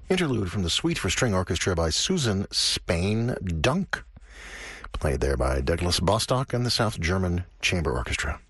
interlude from the Suite for String Orchestra by Susan Spain Dunk, played there by Douglas Bostock and the South German Chamber Orchestra.